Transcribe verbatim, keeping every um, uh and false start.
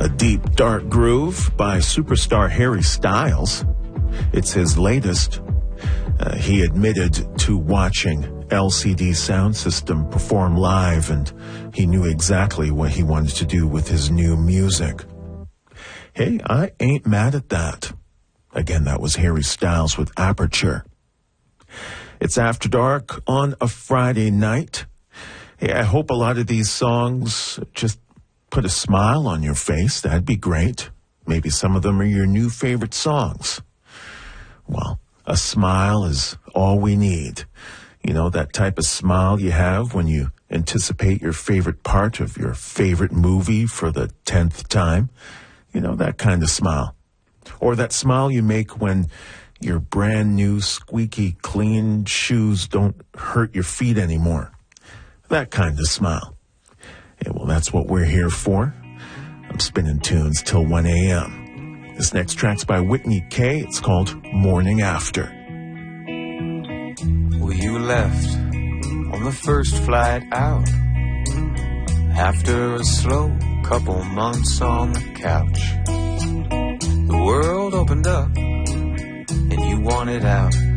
A deep, dark groove by superstar Harry Styles. It's his latest. Uh, he admitted to watching L C D Sound System perform live, and he knew exactly what he wanted to do with his new music. Hey, I ain't mad at that. Again, that was Harry Styles with Aperture. It's After Dark on a Friday night. Hey, I hope a lot of these songs just put a smile on your face. That'd be great. Maybe some of them are your new favorite songs. Well, a smile is all we need. You know, that type of smile you have when you anticipate your favorite part of your favorite movie for the tenth time. You know, that kind of smile. Or that smile you make when your brand new squeaky clean shoes don't hurt your feet anymore. That kind of smile. Yeah, well, that's what we're here for. I'm spinning tunes till one a.m. This next track's by Whitney K. It's called Morning After. Well, you left on the first flight out after a slow couple months on the couch. The world opened up and you wanted out.